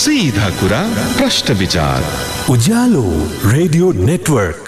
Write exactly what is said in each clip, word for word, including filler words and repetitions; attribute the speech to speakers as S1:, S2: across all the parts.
S1: सीधा कुरा प्रश्न विचार।
S2: उज्यालो रेडियो नेटवर्क।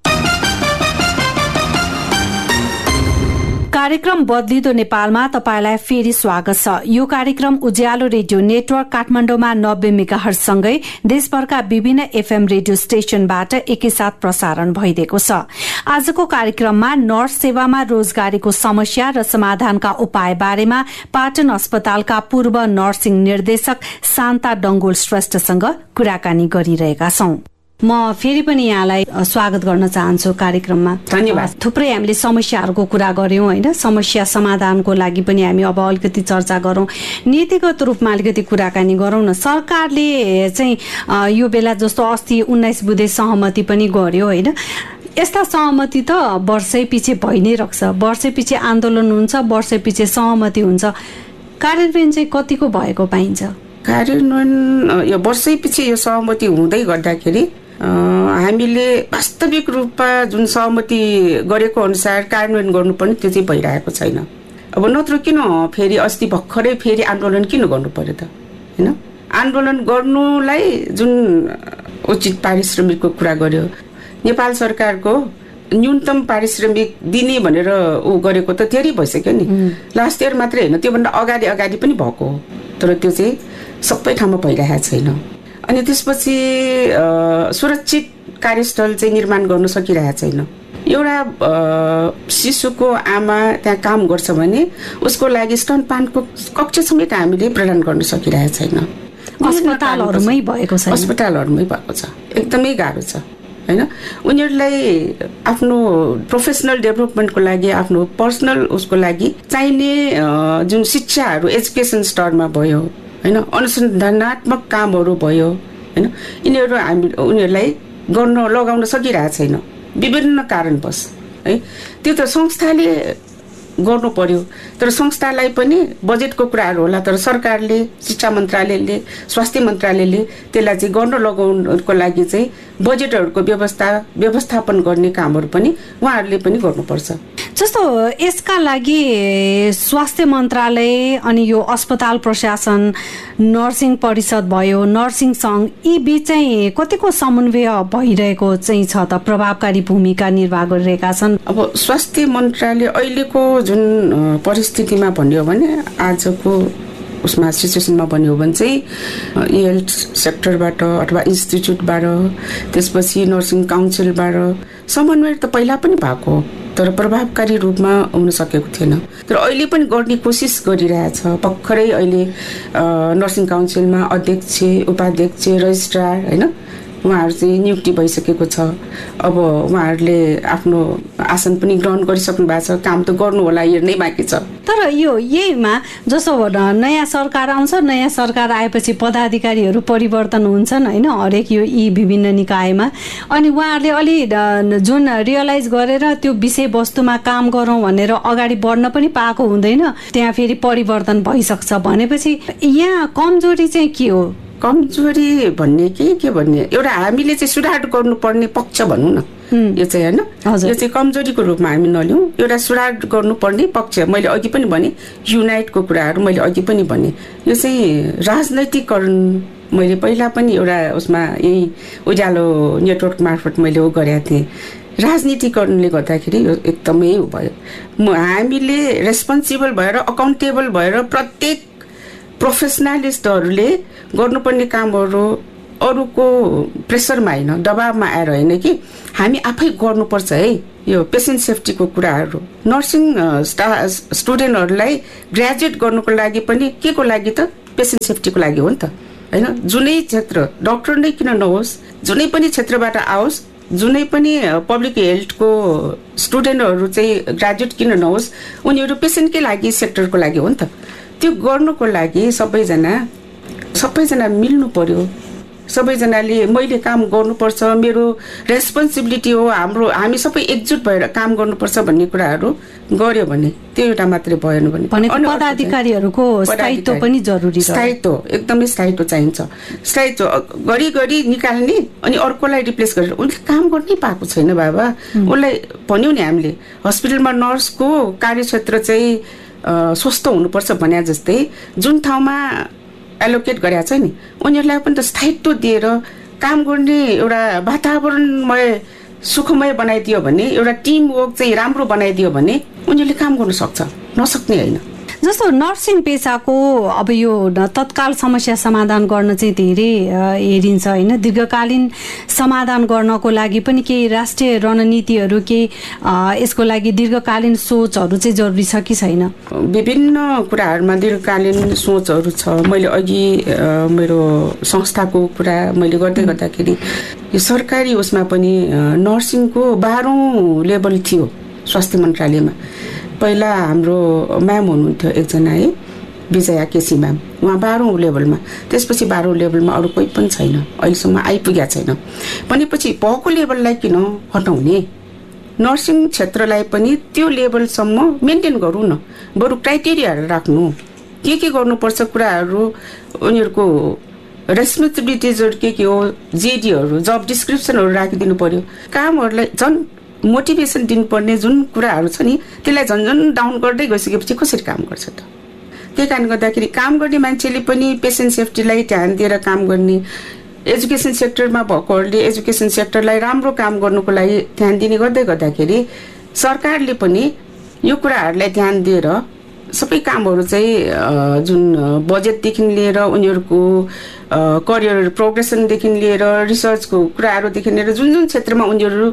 S3: कार्यक्रम बदलिदो नेपालमा तपाईलाई फेरि स्वागत छ। यो कार्यक्रम उज्यालो रेडियो नेटवर्क काठमाडौँमा नब्बे मेगाहर्जसँगै देशभरका विभिन्न एफएम रेडियो स्टेशनबाट एकैसाथ प्रसारण भइरहेको छ। आजको कार्यक्रममा नर्स सेवामा रोजगारीको समस्या र समाधानका उपाय बारेमा पाटन अस्पतालका पूर्व नर्सिङ निर्देशक शान्ता डंगोल श्रेष्ठसँग कुराकानी गरिरहेका छौं। म फेरि पनि यहाँलाई स्वागत गर्न चाहन्छु कार्यक्रममा।
S4: धन्यवाद।
S3: थुप्रै हामीले समस्याहरूको कुरा गर्यौं हैन, समस्या समाधानको लागि पनि हामी अब अलिकति चर्चा गरौं, नीतिगत रूपमा अलिकति कुराकानी गरौं न। सरकारले चाहिँ यो बेला जस्तो अस्ति उन्नाइस बुँदे सहमति पनि गर्यो हैन, यस्ता सहमति त वर्षै पछि भइ नै रह्छ। वर्षै पछि आन्दोलन हुन्छ, वर्षै पछि सहमति हुन्छ, कार्यान्वयन चाहिँ कतिको भएको पाइन्छ?
S4: कार्यान्वयन यो वर्षै पछि यो सहमति हुँदै गर्दाखेरि हामीले वास्तविक रूपमा जुन सहमति गरेको अनुसार कार्यान्वयन गर्नुपर्ने त्यो चाहिँ भइरहेको छैन। अब नत्र किन फेरि अस्ति भर्खरै फेरि आन्दोलन किन गर्नु पर्यो त हैन? आन्दोलन गर्नुलाई जुन उचित पारिश्रमिकको कुरा गर्यो, नेपाल सरकारको न्यूनतम पारिश्रमिक दिने भनेर ऊ गरेको त धेरै भइसक्यो नि। लास्ट इयर मात्रै हैन, त्योभन्दा अगाडि अगाडि पनि भएको हो, तर त्यो चाहिँ सबै ठाउँमा भइरहेको छैन। अनि त्यसपछि सुरक्षित कार्यस्थल चाहिँ निर्माण गर्न सकिरहेको छैन। एउटा शिशुको आमा त्यहाँ काम गर्छ भने उसको लागि स्तनपानको कक्ष समेत हामीले प्रदान गर्न सकिरहेको छैन।
S3: अस्पतालहरुमै भएको छ,
S4: अस्पतालहरुमै भएको छ, एकदमै गाह्रो छ हैन। उनीहरूलाई आफ्नो प्रोफेसनल डेभलपमेन्टको लागि, आफ्नो पर्सनल उसको लागि चाहिने जुन शिक्षाहरू एजुकेसन स्तरमा भयो हैन, अनुसन्धानात्मक कामहरू भयो हैन, यिनीहरू हामी उनीहरूलाई गर्न लगाउन सकिरहेको छैन विभिन्न कारणवश है। त्यो त संस्थाले गर्नु पर्यो, तर संस्थालाई पनि बजेटको कुराहरू होला, तर सरकारले, शिक्षा मन्त्रालयले, स्वास्थ्य मन्त्रालयले त्यसलाई चाहिँ गर्न लगाउनको लागि चाहिँ बजेटहरूको व्यवस्था व्यवस्थापन गर्ने कामहरू पनि उहाँहरूले पनि गर्नुपर्छ।
S3: जस्तो यसका लागि स्वास्थ्य मन्त्रालय अनि यो अस्पताल प्रशासन, नर्सिङ परिषद भयो, नर्सिङ सङ्घ, यी बीच चाहिँ कतिको समन्वय भइरहेको चाहिँ छ त? प्रभावकारी भूमिका निर्वाह गरिरहेका छन्?
S4: अब स्वास्थ्य मन्त्रालय अहिलेको जुन परिस्थितिमा भन्यो भने, आजको उसमा सिचुएसनमा भन्यो भने चाहिँ हेल्थ सेक्टरबाट अथवा इन्स्टिच्युटबाट, त्यसपछि नर्सिङ काउन्सिलबाट समन्वय त पहिला पनि भएको, तर प्रभावकारी रूपमा हुन सकेको थिएन। तर अहिले पनि गर्ने कोसिस गरिरहेछ। भर्खरै अहिले नर्सिङ काउन्सिलमा अध्यक्ष, उपाध्यक्ष, रजिस्ट्रार हैन, उहाँहरू चाहिँ नियुक्ति भइसकेको छ। अब उहाँहरूले आफ्नो आसन पनि ग्रहण गरिसक्नु भएको छ, काम त गर्नु होला, हेर्नै बाँकी छ।
S3: तर यो यहीमा जसो नयाँ सरकार आउँछ, नयाँ सरकार आएपछि पदाधिकारीहरू परिवर्तन हुन्छन् हैन, हरेक यो यी विभिन्न निकायमा, अनि उहाँहरूले अलि जुन रियलाइज गरेर त्यो विषयवस्तुमा काम गरौँ भनेर अगाडि बढ्न पनि पाएको हुँदैन, त्यहाँ फेरि परिवर्तन भइसक्छ भनेपछि यहाँ कमजोरी चाहिँ के हो?
S4: कमजोरी भन्ने कि के भन्ने, एउटा हामीले चाहिँ सुधार गर्नुपर्ने पक्ष भनौँ न, यो चाहिँ हैन, यो चाहिँ कमजोरीको रूपमा हामी नलिउँ, एउटा सुधार गर्नुपर्ने पक्ष। मैले अघि पनि भने युनाइटको कुराहरू मैले अघि पनि भने, यो चाहिँ राजनैतिकरण मैले पहिला पनि एउटा उसमा यही उज्यालो नेटवर्क मार्फत मैले ऊ गरेको थिएँ। राजनीतिकरणले गर्दाखेरि यो एकदमै भयो। हामीले रेस्पोन्सिबल भएर, अकाउन्टेबल भएर प्रत्येक प्रोफेसनलिस्टहरूले गर्नुपर्ने कामहरू अरूको प्रेसरमा होइन, दबावमा आएर होइन कि हामी आफै गर्नुपर्छ है। यो पेसेन्ट सेफ्टीको कुराहरू नर्सिङ स्टा स्टुडेन्टहरूलाई ग्रेजुएट गर्नुको लागि पनि के को लागि त? पेसेन्ट सेफ्टीको लागि हो नि त हैन। जुनै क्षेत्र, डक्टर नै किन नहोस्, जुनै पनि क्षेत्रबाट आओस्, जुनै पनि पब्लिक हेल्थको स्टुडेन्टहरू चाहिँ ग्रेजुएट किन नहोस्, उनीहरू पेसेन्टकै लागि, सेक्टरको लागि हो नि त। त्यो गर्नुको लागि सबैजना सबैजना मिल्नु पर्यो। सबैजनाले मैले काम गर्नुपर्छ, मेरो रेस्पोन्सिबिलिटी हो, हाम्रो हामी सबै एकजुट भएर काम गर्नुपर्छ भन्ने कुराहरू गर्यो भने त्यो एउटा मात्रै भएन भने
S3: पदाधिकारीहरूको स्थायित्व पनि जरुरी छ।
S4: स्थायित्व एकदमै स्थायित्व चाहिन्छ। स्थायित्व घरिघरि निकाल्ने अनि अर्कोलाई रिप्लेस गरेर उसले काम गर्नै पाएको छैन बाबा। उसलाई भन्यौ नि हामीले हस्पिटलमा नर्सको कार्यक्षेत्र चाहिँ स्वस्थ हुनुपर्छ भने जस्तै जुन ठाउँमा एलोकेट गरेका छ नि उनीहरूलाई पनि त स्थायित्व दिएर काम गर्ने एउटा वातावरणमय सुखमय बनाइदियो भने एउटा टिम वर्क चाहिँ राम्रो बनाइदियो भने उनीहरूले काम गर्न सक्छ नसक्ने होइन
S3: जस्तो नर्सिङ पेसाको अब यो तत्काल समस्या समाधान गर्न चाहिँ धेरै हेरिन्छ होइन दीर्घकालीन समाधान गर्नको लागि पनि केही राष्ट्रिय रणनीतिहरू केही यसको लागि दीर्घकालीन सोचहरू चाहिँ जरुरी छ कि छैन
S4: विभिन्न कुराहरूमा दीर्घकालीन सोचहरू छ मैले अघि मेरो संस्थाको कुरा मैले गर्दै गर्दाखेरि यो सरकारी उसमा पनि नर्सिङको बाह्रौँ लेभल थियो स्वास्थ्य मन्त्रालयमा पहिला हाम्रो म्याम हुनुहुन्थ्यो एकजना है विजया केसी म्याम उहाँ बाह्रौँ लेभलमा त्यसपछि बाह्रौँ लेभलमा अरू कोही पनि छैन अहिलेसम्म आइपुगेको छैन भनेपछि भएको लेभललाई किन हटाउने नर्सिङ क्षेत्रलाई पनि त्यो लेभलसम्म मेन्टेन गरौँ न बरु क्राइटेरियाहरू राख्नु के के गर्नुपर्छ कुराहरू उनीहरूको रेस्पोन्सिबिलिटिजहरू के के हो जेडीहरू जब डिस्क्रिप्सनहरू राखिदिनु पर्यो कामहरूलाई झन् मोटिभेसन दिनुपर्ने जुन कुराहरू छ नि त्यसलाई झन् झन् डाउन गर्दै गइसकेपछि कसरी काम गर्छ त त्यही कारण गर्दाखेरि काम गर्ने मान्छेले पनि पेसेन्ट सेफ्टीलाई ध्यान दिएर काम गर्ने एजुकेसन सेक्टरमा भएकोहरूले एजुकेसन सेक्टरलाई राम्रो काम गर्नुको लागि ध्यान दिने गर्दै गर्दाखेरि सरकारले पनि यो कुराहरूलाई ध्यान दिएर सबै कामहरू चाहिँ जुन बजेटदेखि लिएर उनीहरूको करियर प्रोग्रेसनदेखि लिएर रिसर्चको कुराहरूदेखि लिएर जुन जुन क्षेत्रमा उनीहरू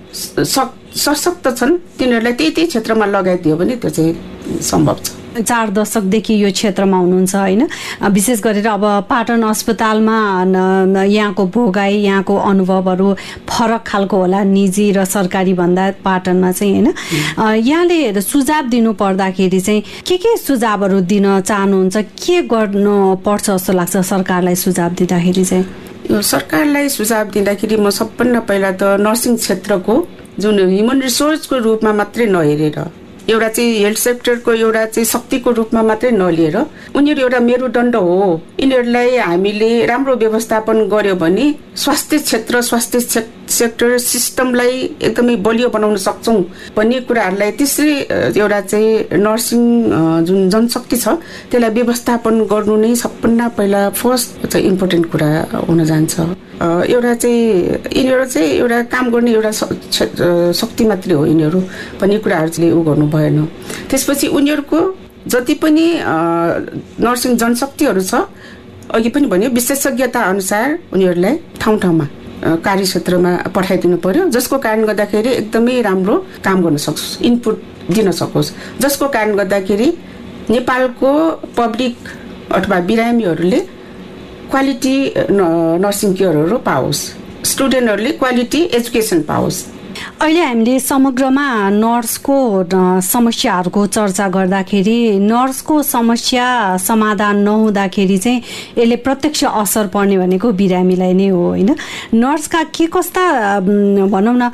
S4: सशक्त छन् तिनीहरूलाई त्यही त्यही क्षेत्रमा लगाइदियो भने त्यो चाहिँ सम्भव छ
S3: चार दशकदेखि यो क्षेत्रमा हुनुहुन्छ होइन विशेष गरेर अब पाटन अस्पतालमा यहाँको भोगाई यहाँको अनुभवहरू फरक खालको होला निजी र सरकारी भन्दा पाटनमा चाहिँ होइन यहाँले सुझाव दिनु पर्दाखेरि चाहिँ के के सुझावहरू दिन चाहनुहुन्छ के गर्नु पर्छ जस्तो लाग्छ सरकारलाई सुझाव दिँदाखेरि चाहिँ
S4: यो सरकारलाई सुझाव दिँदाखेरि म सबभन्दा पहिला त नर्सिङ क्षेत्रको जुन ह्युमन रिसोर्सको रूपमा मात्रै नहेरेर एउटा चाहिँ हेल्थ सेक्टरको एउटा चाहिँ शक्तिको रूपमा मात्रै नलिएर उनीहरू एउटा मेरुदण्ड हो यिनीहरूलाई हामीले राम्रो व्यवस्थापन गर्यो भने स्वास्थ्य क्षेत्र स्वास्थ्य सेक्टर सिस्टमलाई एकदमै बलियो बनाउन सक्छौँ भन्ने कुराहरूलाई त्यसरी एउटा चाहिँ नर्सिङ जुन जनशक्ति छ त्यसलाई व्यवस्थापन गर्नु नै सबभन्दा पहिला फर्स्ट चाहिँ इम्पोर्टेन्ट कुरा हुन जान्छ एउटा चाहिँ यिनीहरू चाहिँ एउटा काम गर्ने एउटा शक्ति मात्रै हो यिनीहरू भन्ने कुराहरूले उ गर्नु भएन त्यसपछि उनीहरूको जति पनि नर्सिङ जनशक्तिहरू छ अघि पनि भन्यो विशेषज्ञता अनुसार उनीहरूलाई ठाउँ ठाउँमा कार्यक्षेत्रमा पठाइदिनु पर्यो जसको कारण गर्दाखेरि एकदमै राम्रो काम गर्न सकोस् इनपुट दिन सकोस् जसको कारण गर्दाखेरि नेपालको पब्लिक अथवा बिरामीहरूले क्वालिटी नर्सिङ केयरहरू पाओस् स्टुडेन्टहरूले क्वालिटी एजुकेसन पाओस्
S3: अहिले हामीले समग्रमा नर्सको समस्याहरूको चर्चा गर्दाखेरि नर्सको समस्या समाधान नहुँदाखेरि चाहिँ यसले प्रत्यक्ष असर पर्ने भनेको बिरामीलाई नै हो होइन नर्सका के कस्ता भनौँ न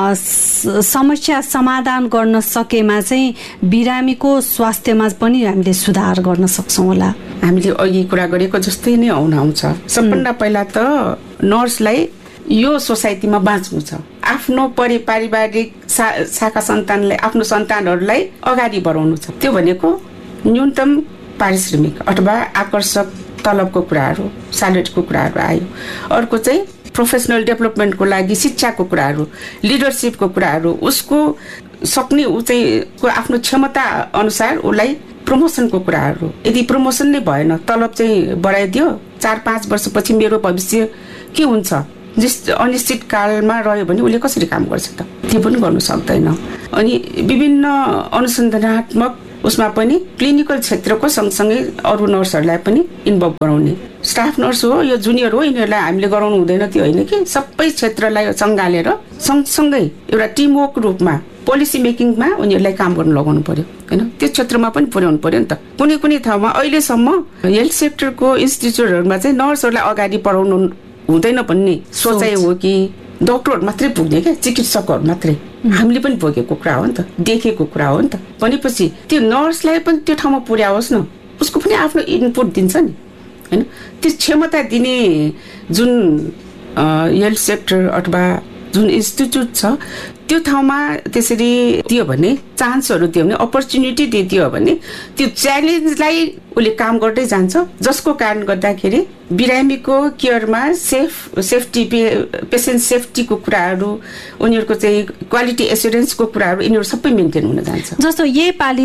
S3: समस्या समाधान गर्न सकेमा चाहिँ बिरामीको स्वास्थ्यमा पनि हामीले सुधार गर्न सक्छौँ होला
S4: हामीले अघि कुरा गरेको जस्तै नै आउन आउँछ सबभन्दा पहिला त नर्सलाई यो सोसाइटीमा बाँच्नु छ आफ्नो परिपारिवारिक शाखा सन्तानलाई आफ्नो सन्तानहरूलाई अगाडि बढाउनु छ त्यो भनेको न्यूनतम पारिश्रमिक अथवा आकर्षक तलबको कुराहरू स्यालेरीको कुराहरू आयो अर्को चाहिँ प्रोफेसनल डेभलपमेन्टको लागि शिक्षाको कुराहरू लिडरसिपको कुराहरू उसको सक्ने ऊ चाहिँ आफ्नो क्षमता अनुसार उसलाई प्रमोसनको कुराहरू यदि प्रमोसन नै भएन तलब चाहिँ बढाइदियो चार पाँच वर्षपछि मेरो भविष्य के हुन्छ जस अनिश्चित कालमा रह्यो भने उसले कसरी काम गर्छ त त्यो पनि गर्नु सक्दैन अनि विभिन्न अनुसन्धानात्मक उसमा पनि क्लिनिकल क्षेत्रको सँगसँगै अरू नर्सहरूलाई पनि इन्भल्भ गराउने स्टाफ नर्स हो यो जुनियर हो यिनीहरूलाई हामीले गराउनु हुँदैन त्यो होइन कि सबै क्षेत्रलाई सँगालेर सँगसँगै एउटा टिमवर्क रूपमा पोलिसी मेकिङमा उनीहरूलाई काम गर्न लगाउनु पर्यो होइन त्यो क्षेत्रमा पनि पुर्याउनु पर्यो नि त कुनै कुनै ठाउँमा अहिलेसम्म हेल्थ सेक्टरको इन्स्टिट्युटहरूमा चाहिँ नर्सहरूलाई अगाडि बढाउनु हुँदैन भन्ने सोचाइ हो कि डक्टरहरू मात्रै पुग्ने क्या चिकित्सकहरू मात्रै हामीले पनि भोगेको कुरा हो नि त देखेको कुरा हो नि त भनेपछि त्यो नर्सलाई पनि त्यो ठाउँमा पुर्याओस् न उसको पनि आफ्नो इनपुट दिन्छ नि होइन त्यो क्षमता दिने जुन हेल्थ सेक्टर अथवा जुन इन्स्टिट्युट छ त्यो ठाउँमा त्यसरी दियो भने चान्सहरू दियो भने अपर्च्युनिटी दियो भने त्यो च्यालेन्जलाई उसले काम गर्दै जान्छ, जसको कारण गर्दाखेरि बिरामीको केयरमा सेफ सेफ्टी पेसेन्ट सेफ्टीको कुराहरू, उनीहरूको चाहिँ क्वालिटी एस्युरेन्सको कुराहरू यिनीहरू सबै मेन्टेन हुन जान्छ।
S3: जस्तो यही पालि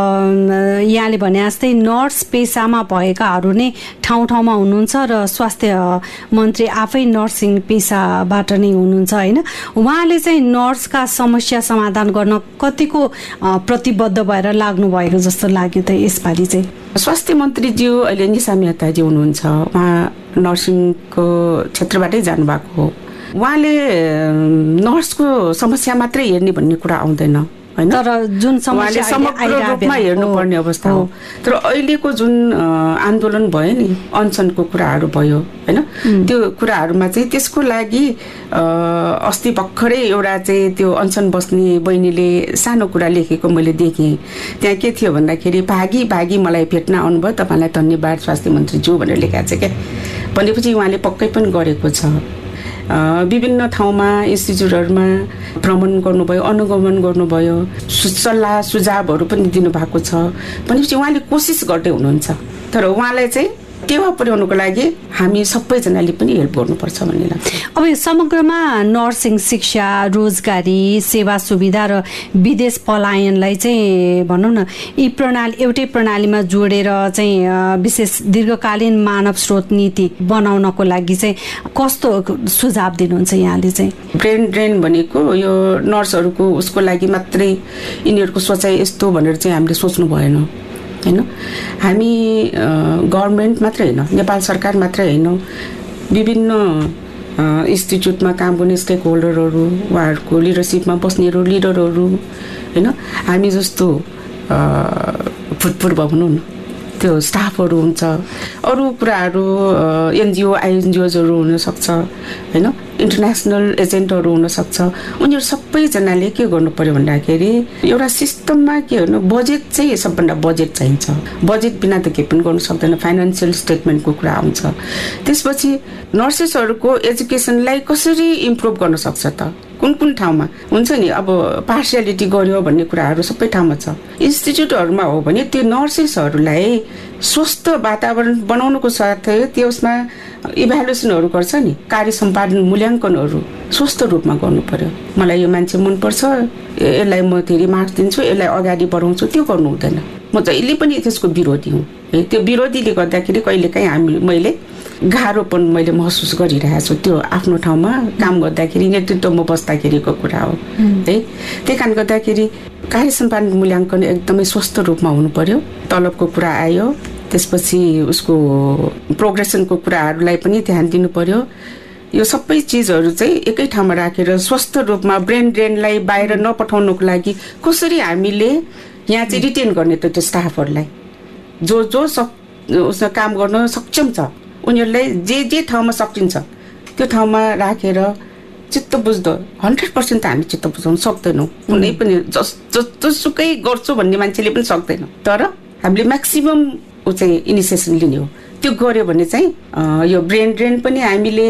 S3: यहाँले भने जस्तै नर्स पेसामा भएकाहरू नै ठाउँ ठाउँमा हुनुहुन्छ र स्वास्थ्य मन्त्री आफै नर्सिङ पेसाबाट नै हुनुहुन्छ होइन, उहाँले चाहिँ नर्सका समस्या समाधान गर्न कतिको प्रतिबद्ध भएर लाग्नु भएको जस्तो लाग्यो त यसपालि चाहिँ?
S4: स्वास्थ्य मन्त्रीज्यू अहिले निशा मेहताजी हुनुहुन्छ, उहाँ नर्सिङको क्षेत्रबाटै जानुभएको हो। उहाँले नर्सको समस्या मात्रै हेर्ने भन्ने कुरा आउँदैन होइन,
S3: तर जुन समस्या
S4: समग्र रूपमा हेर्नुपर्ने अवस्था हो। तर अहिलेको जुन आन्दोलन भयो नि, अनसनको कुराहरू भयो होइन, त्यो कुराहरूमा चाहिँ त्यसको लागि अस्ति भर्खरै एउटा चाहिँ त्यो अनसन बस्ने बहिनीले सानो कुरा लेखेको मैले देखेँ। त्यहाँ के थियो भन्दाखेरि भागी भागी मलाई भेट्न आउनुभयो, तपाईँलाई धन्यवाद स्वास्थ्य मन्त्रीज्यू भनेर लेखाएको छ क्या। भनेपछि उहाँले पक्कै पनि गरेको छ। विभिन्न ठाउँमा इन्स्टिच्युटहरूमा भ्रमण गर्नुभयो, अनुगमन गर्नुभयो, सल्लाह सुझावहरू पनि दिनुभएको छ। भनेपछि उहाँले कोसिस गर्दै हुनुहुन्छ, तर उहाँलाई चाहिँ टेवा पुर्याउनुको लागि हामी सबैजनाले पनि हेल्प गर्नुपर्छ भन्ने लाग्छ।
S3: अब समग्रमा नर्सिङ शिक्षा, रोजगारी, सेवा सुविधा र विदेश पलायनलाई चाहिँ भनौँ न यी प्रणाली एउटै प्रणालीमा जोडेर चाहिँ विशेष दीर्घकालीन मानव स्रोत नीति बनाउनको लागि चाहिँ कस्तो सुझाव दिनुहुन्छ यहाँले चाहिँ?
S4: ब्रेन ड्रेन भनेको यो नर्सहरूको उसको लागि मात्रै यिनीहरूको सोचाइ यस्तो भनेर चाहिँ हामीले सोच्नु भएन होइन। हामी गभर्मेन्ट मात्रै होइन, नेपाल सरकार मात्रै होइन, विभिन्न इन्स्टिच्युटमा काम गर्ने स्टेक होल्डरहरू, उहाँहरूको लिडरसिपमा बस्नेहरू, लिडरहरू होइन, हामी जस्तो भूतपूर्व भनौँ न त्यो स्टाफहरू हुन्छ, अरू कुराहरू एनजिओ आइएनजिओजहरू हुनसक्छ होइन, इन्टरनेसनल एजेन्टहरू हुनसक्छ। उनीहरू सबैजनाले के गर्नु पर्यो भन्दाखेरि एउटा सिस्टममा के गर्नु, बजेट चाहिँ सबभन्दा बजेट चाहिन्छ। बजेट बिना त केही पनि गर्नु सक्दैन, फाइनेन्सियल स्टेटमेन्टको कुरा आउँछ। त्यसपछि नर्सेसहरूको एजुकेसनलाई कसरी इम्प्रुभ गर्न सक्छ त, कुन कुन ठाउँमा हुन्छ नि, अब पार्सियालिटी गर्यो भन्ने कुराहरू सबै ठाउँमा छ। इन्स्टिच्युटहरूमा हो भने त्यो नर्सेसहरूलाई स्वस्थ वातावरण बनाउनुको साथै त्यसमा इभ्यालुएसनहरू गर्छ नि, कार्य सम्पादन मूल्याङ्कनहरू स्वस्थ रूपमा गर्नु पर्यो। मलाई यो मान्छे मनपर्छ, यसलाई म धेरै मार्क्स दिन्छु, यसलाई अगाडि बढाउँछु, त्यो गर्नु हुँदैन। म जहिले पनि त्यसको विरोधी हुँ है। त्यो विरोधीले गर्दाखेरि कहिलेकाहीँ हामी मैले गाह्रोपन मैले महसुस गरिरहेको छु, त्यो आफ्नो ठाउँमा काम गर्दाखेरि नेतृत्वमा बस्दाखेरिको कुरा हो है। त्यही कारणले गर्दाखेरि कार्य सम्पादन मूल्याङ्कन एकदमै स्वस्थ रूपमा हुनु पर्यो। तलबको कुरा आयो, त्यसपछि उसको प्रोग्रेसनको कुराहरूलाई पनि ध्यान दिनु पर्यो। यो सबै चिजहरू चाहिँ एकै ठाउँमा राखेर स्वस्थ रूपमा ब्रेन ड्रेनलाई बाहिर नपठाउनुको लागि कसरी हामीले यहाँ चाहिँ रिटेन गर्ने त त्यो स्टाफहरूलाई जो जो सक उसमा काम गर्न सक्षम छ, उनीहरूलाई जे जे ठाउँमा सकिन्छ त्यो ठाउँमा राखेर चित्त बुझ्दो हन्ड्रेड पर्सेन्ट त हामी चित्त बुझाउन सक्दैनौँ। कुनै पनि जस जसुकै गर्छु भन्ने मान्छेले पनि सक्दैन, तर हामीले म्याक्सिमम ऊ चाहिँ इनिसिएसन लिने हो। त्यो गऱ्यो भने चाहिँ यो ब्रेन ड्रेन पनि हामीले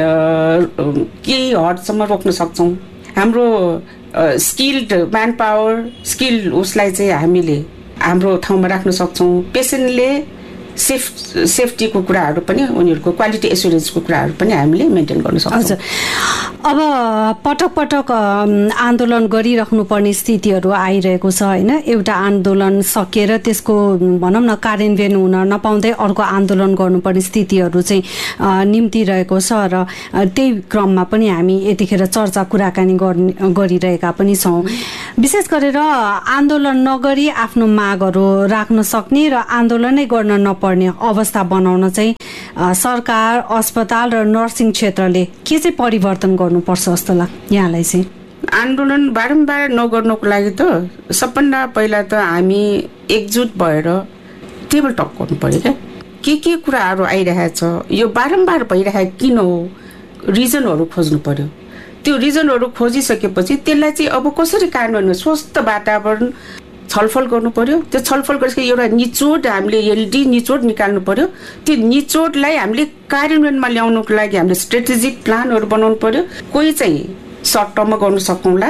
S4: केही हदसम्म रोक्न सक्छौँ। हाम्रो स्किल्ड म्यान पावर, स्किल उसलाई चाहिँ हामीले हाम्रो ठाउँमा राख्न सक्छौँ। पेसेन्टले सेफ सेफ्टीको कुराहरू पनि, उनीहरूको क्वालिटी एस्युरेन्सको कुराहरू पनि हामीले मेन्टेन गर्न सक्छौँ।
S3: हजुर, अब पटक पटक आन्दोलन गरिराख्नु पर्ने स्थितिहरू आइरहेको छ होइन। एउटा आन्दोलन सकिएर त्यसको भनौँ न कार्यान्वयन हुन नपाउँदै अर्को आन्दोलन गर्नुपर्ने स्थितिहरू चाहिँ निम्तिरहेको छ र त्यही क्रममा पनि हामी यतिखेर चर्चा कुराकानी गर्ने गरिरहेका पनि छौँ। विशेष गरेर आन्दोलन नगरी आफ्नो मागहरू राख्न सक्ने र आन्दोलनै गर्न नपर्ने अवस्था बनाउन चाहिँ सरकार, अस्पताल र नर्सिङ क्षेत्रले के चाहिँ परिवर्तन गर्नुपर्छ जस्तो लाग्छ यहाँलाई चाहिँ?
S4: आन्दोलन बारम्बार नगर्नुको लागि त सबभन्दा पहिला त हामी एकजुट भएर टेबल टक गर्नु पर्यो क्या। के के कुराहरू आइरहेको छ, यो बारम्बार भइरहेको किन हो, रिजनहरू खोज्नु पर्यो। त्यो रिजनहरू खोजिसकेपछि त्यसलाई चाहिँ अब कसरी कार्यान्वयन, स्वस्थ वातावरण छलफल गर्नु पर्यो। त्यो छलफल गरेपछि एउटा निचोड हामीले हेल्दी निचोड निकाल्नु पर्यो। त्यो निचोडलाई हामीले कार्यान्वयनमा ल्याउनुको लागि हामीले स्ट्रेटेजिक प्लानहरू बनाउनु पर्यो। कोही चाहिँ सर्ट टर्ममा गर्नु सकौँला,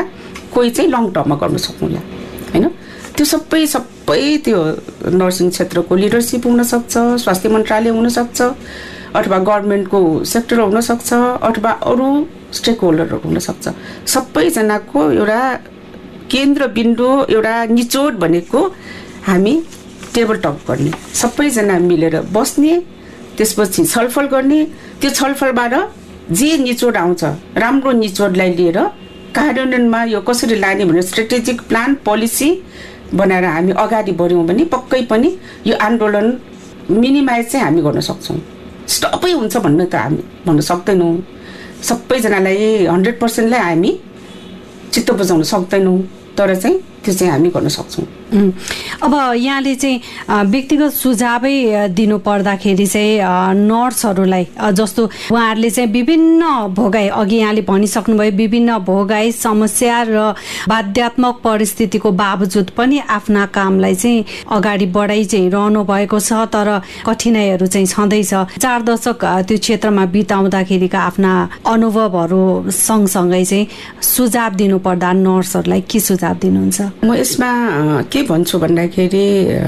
S4: कोही चाहिँ लङ टर्ममा गर्न सक्नुला हैन। त्यो सबै सबै त्यो नर्सिङ क्षेत्रको लिडरसिप हुनसक्छ, स्वास्थ्य मन्त्रालय हुनसक्छ, अथवा गभर्मेन्टको सेक्टर हुनसक्छ, अथवा अरू स्टेक होल्डरहरू हुनसक्छ। सबैजनाको एउटा केन्द्रबिन्दु, एउटा निचोड भनेको हामी टेबल टक गर्ने, सबैजना मिलेर बस्ने, त्यसपछि छलफल गर्ने। त्यो छलफलबाट जे निचोड आउँछ राम्रो निचोडलाई लिएर कार्यान्वयनमा यो कसरी लाने भनेर स्ट्रेटेजिक प्लान पोलिसी बनाएर हामी अगाडि बढ्यौँ भने पक्कै पनि यो आन्दोलन मिनिमाइज चाहिँ हामी गर्न सक्छौँ। स्टपै हुन्छ भन्ने त हामी भन्न सक्दैनौँ, सबैजनालाई हन्ड्रेड पर्सेन्टलाई हामी चित्त बुझाउन सक्दैनौँ, तर चाहिँ त्यो चाहिँ हामी गर्न सक्छौँ।
S3: अब यहाँले चाहिँ व्यक्तिगत सुझावै दिनु पर्दाखेरि चाहिँ नर्सहरूलाई जस्तो उहाँहरूले चाहिँ विभिन्न भोगाई, अघि यहाँले भनिसक्नुभयो विभिन्न भोगाई समस्या र बाध्यात्मक परिस्थितिको बावजुद पनि आफ्ना कामलाई चाहिँ अगाडि बढाइ चाहिँ रहनु भएको छ, तर कठिनाइहरू चाहिँ छँदैछ। चार दशक त्यो क्षेत्रमा बिताउँदाखेरिका आफ्ना अनुभवहरू सँगसँगै चाहिँ सुझाव दिनु पर्दा नर्सहरूलाई के सुझाव दिनुहुन्छ?
S4: म यसमा के भन्छु भन्दाखेरि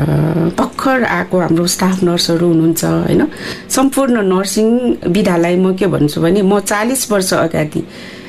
S4: भर्खर आएको हाम्रो स्टाफ नर्सहरू हुनुहुन्छ हैन, सम्पूर्ण नर्सिङ विधालाई म के भन्छु भने म चालीस वर्ष अगाडि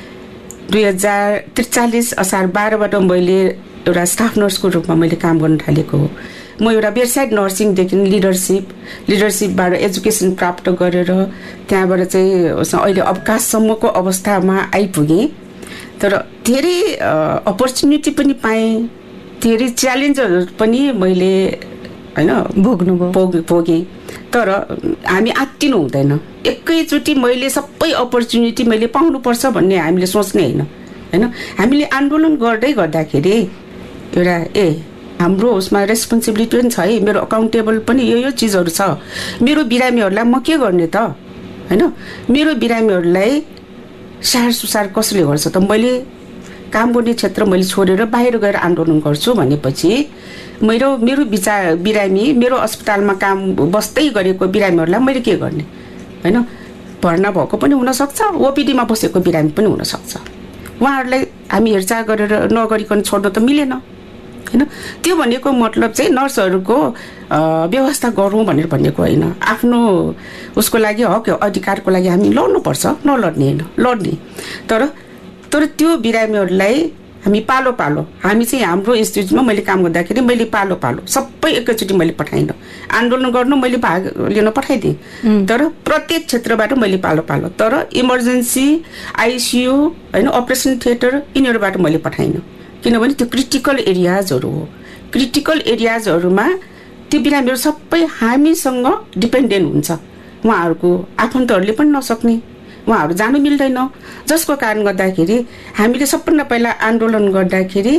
S4: दुई हजार त्रिचालिस असार बाह्रबाट मैले एउटा स्टाफ नर्सको रूपमा मैले काम गर्न थालेको हो। म एउटा बेडसाइड नर्सिङदेखि लिडरसिप लिडरसिपबाट एजुकेसन प्राप्त गरेर त्यहाँबाट चाहिँ अहिले अवकाशसम्मको अवस्थामा आइपुगेँ। तर धेरै अपर्च्युनिटी पनि पाएँ, धेरै च्यालेन्जहरू पनि मैले हैन
S3: भोग्नुभयो
S4: भोग भोगेँ। तर हामी आत्तिनु हुँदैन, एकैचोटि मैले सबै अपर्च्युनिटी मैले पाउनुपर्छ भन्ने हामीले सोच्ने होइन हैन। हामीले आन्दोलन गर्दै गर्दाखेरि एउटा ए हाम्रो उसमा रेस्पोन्सिबिलिटी पनि छ है, मेरो अकाउन्टेबल पनि यो यो चिजहरू छ, मेरो बिरामीहरूलाई म के गर्ने त हैन, मेरो बिरामीहरूलाई स्याहार सुसार कसले गर्छ त, मैले काम गर्ने क्षेत्र मैले छोडेर बाहिर गएर आन्दोलन गर्छु भनेपछि मेरो मेरो विचार बिरामी मेरो अस्पतालमा काम बस्दै गरेको बिरामीहरूलाई मैले के गर्ने हैन। भर्ना भएको पनि हुनसक्छ, ओपिडीमा बसेको बिरामी पनि हुनसक्छ, उहाँहरूलाई हामी हेरचाह गरेर नगरिकन छोड्नु त मिलेन हैन। त्यो भनेको मतलब चाहिँ नर्सहरूको व्यवस्था गरौँ भनेर भनेको होइन, आफ्नो उसको लागि हक अधिकारको लागि हामी लड्नुपर्छ, नलड्ने होइन लड्ने। तर तर त्यो बिरामीहरूलाई हामी पालो पालो हामी चाहिँ हाम्रो इन्स्टिट्युटमा मैले काम गर्दाखेरि मैले पालो पालो सबै एकैचोटि मैले पठाइनँ, आन्दोलन गर्नु मैले भाग लिन पठाइदिएँ, तर प्रत्येक क्षेत्रबाट मैले पालो पालो, तर इमर्जेन्सी आइसियू होइन अपरेसन थिएटर यिनीहरूबाट मैले पठाइनँ, किनभने त्यो क्रिटिकल एरियाजहरू हो। क्रिटिकल एरियाजहरूमा त्यो बिरामीहरू सबै हामीसँग डिपेन्डेन्ट हुन्छ, उहाँहरूको आफन्तहरूले पनि नसक्ने, उहाँहरू जानु मिल्दैन, जसको कारण गर्दाखेरि हामीले सबभन्दा पहिला आन्दोलन गर्दाखेरि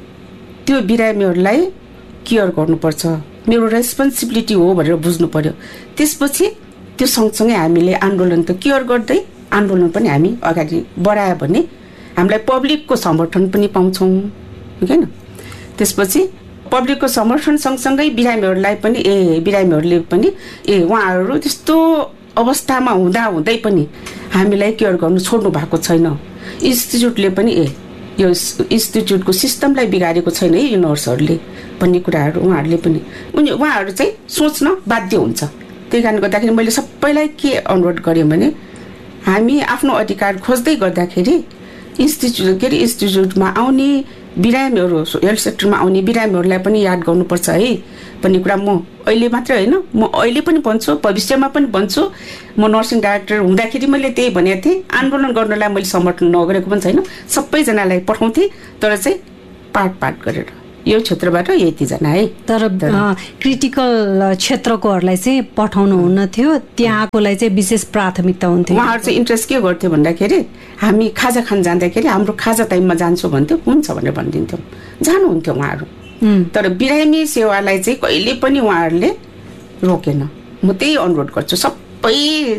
S4: त्यो बिरामीहरूलाई केयर गर्नुपर्छ, मेरो रेस्पोन्सिबिलिटी हो भनेर बुझ्नु पर्यो। त्यसपछि त्यो सँगसँगै हामीले आन्दोलन त केयर गर्दै आन्दोलन पनि हामी अगाडि बढायो भने हामीलाई पब्लिकको समर्थन पनि पाउँछौँ होइन। त्यसपछि पब्लिकको समर्थन सँगसँगै बिरामीहरूलाई पनि ए बिरामीहरूले पनि ए उहाँहरू त्यस्तो अवस्थामा हुँदा हुँदै पनि हामीलाई केयर गर्नु छोड्नु भएको छैन, इन्स्टिट्युटले पनि ए यो इन्स्टिट्युटको सिस्टमलाई बिगारेको छैन है यो नर्सहरूले भन्ने कुराहरू उहाँहरूले पनि उनी उहाँहरू चाहिँ सोच्न बाध्य हुन्छ। त्यही कारणले गर्दाखेरि मैले सबैलाई के अनुरोध गरेँ भने हामी आफ्नो अधिकार खोज्दै गर्दाखेरि इन्स्टिट्युट के अरे इन्स्टिट्युटमा आउने बिरामीहरू हेल्थ सेक्टरमा आउने बिरामीहरूलाई पनि याद गर्नुपर्छ है भन्ने कुरा म अहिले मात्र होइन म अहिले पनि भन्छु, भविष्यमा पनि भन्छु। म नर्सिङ डाइरेक्टर हुँदाखेरि मैले त्यही भनेको थिएँ, आन्दोलन गर्नलाई मैले समर्थन नगरेको पनि छैन, सबैजनालाई पठाउँथेँ, तर चाहिँ पार्ट पार्ट गरेर यो क्षेत्रबाट यतिजना है।
S3: तर क्रिटिकल क्षेत्रकोहरूलाई चाहिँ पठाउनु हुन्न थियो, त्यहाँकोलाई चाहिँ विशेष प्राथमिकता हुन्थ्यो।
S4: उहाँहरू चाहिँ इन्ट्रेस्ट के गर्थ्यो भन्दाखेरि हामी खाजा खान जाँदाखेरि हाम्रो खाजा टाइममा जान्छु भन्थ्यो, हुन्छ भनेर भनिदिन्थ्यौँ, जानुहुन्थ्यो उहाँहरू। तर बिरामी सेवालाई चाहिँ कहिले पनि उहाँहरूले रोकेन। म त्यही अनुरोध गर्छु सबै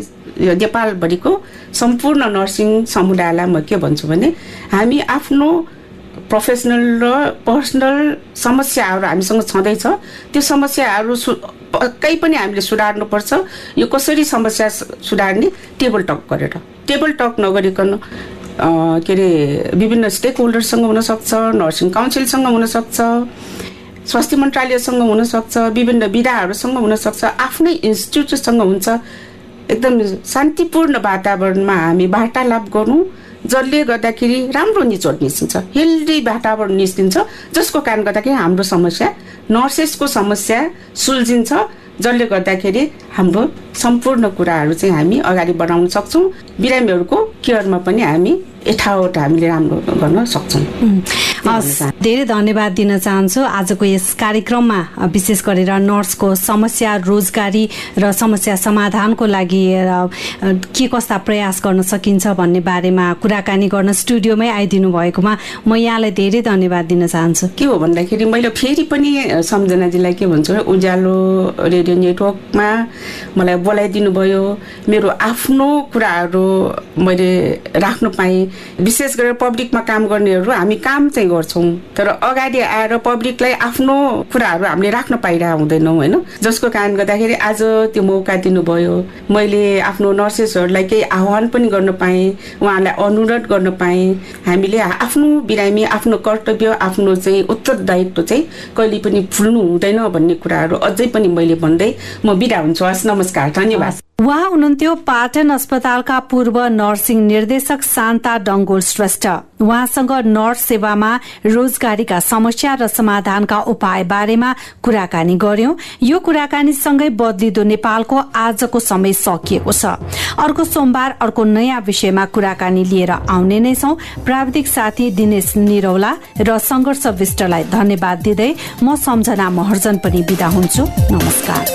S4: नेपालभरिको सम्पूर्ण नर्सिङ समुदायलाई म के भन्छु भने हामी आफ्नो प्रोफेसनल र पर्सनल समस्याहरू हामीसँग छँदैछ, त्यो समस्याहरू सु पक्कै पनि हामीले सुधार्नुपर्छ। यो कसरी समस्या सुधार्ने टेबल टक गरेर, टेबल टक नगरिकन के अरे विभिन्न स्टेक होल्डरसँग हुनसक्छ, नर्सिङ काउन्सिलसँग हुनसक्छ, स्वास्थ्य मन्त्रालयसँग हुनसक्छ, विभिन्न विधाहरूसँग हुनसक्छ, आफ्नै इन्स्टिट्युटसँग हुन्छ। एकदम शान्तिपूर्ण वातावरणमा हामी वार्तालाप गरौँ, जसले गर्दाखेरि राम्रो निचोड निस्किन्छ, हेल्दी वातावरण निस्किन्छ, जसको कारण गर्दाखेरि हाम्रो समस्या नर्सेसको समस्या सुल्झिन्छ, जसले गर्दाखेरि हाम्रो सम्पूर्ण कुराहरू चाहिँ हामी अगाडि बढाउन सक्छौँ। बिरामीहरूको केयरमा पनि हामी यथावत हामीले राम्रो गर्न सक्छौँ।
S3: धेरै धन्यवाद दिन चाहन्छु। आजको यस कार्यक्रममा विशेष गरेर नर्सको समस्या, रोजगारी र समस्या समाधानको लागि के कस्ता प्रयास गर्न सकिन्छ भन्ने बारेमा कुराकानी गर्न स्टुडियोमै आइदिनु भएकोमा म यहाँलाई धेरै धन्यवाद दिन चाहन्छु।
S4: के हो भन्दाखेरि मैले फेरि पनि सम्झनाजीलाई के भन्छु, उज्यालो रेडियो नेटवर्कमा मलाई बोलाइदिनु भयो, मेरो आफ्नो कुराहरू मैले राख्नु पाएँ। विशेष गरेर पब्लिकमा काम गर्नेहरू हामी काम चाहिँ गर्छौँ, तर अगाडि आएर पब्लिकलाई आफ्नो कुराहरू हामीले राख्न पाइरहेको हुँदैनौँ होइन, जसको कारण गर्दाखेरि आज त्यो मौका दिनुभयो। मैले आफ्नो नर्सेसहरूलाई केही आह्वान पनि गर्न पाएँ, उहाँलाई अनुरोध गर्न पाएँ। हामीले आफ्नो बिरामी, आफ्नो कर्तव्य, आफ्नो चाहिँ उत्तरदायित्व चाहिँ कहिले पनि भुल्नु हुँदैन भन्ने कुराहरू अझै पनि मैले भन्दै म बिदा हुन्छु। हस्, नमस्कार, धन्यवाद।
S3: उहाँ हुनुहुन्थ्यो पाटन अस्पतालका पूर्व नर्सिङ निर्देशक शान्ता डङ्गोल श्रेष्ठ। उहाँसँग नर्स सेवामा रोजगारीका समस्या र समाधानका उपाय बारेमा कुराकानी गर्यौं। यो कुराकानी सँगै बदलिदो नेपालको आजको समय सकिएको छ। अर्को सोमबार अर्को नयाँ विषयमा कुराकानी लिएर आउने नै छौं। प्राविधिक साथी दिनेश निरौला र संघर्ष विष्टलाई धन्यवाद दिँदै म सम्झना महर्जन पनि बिदा हुन्छु। नमस्कार।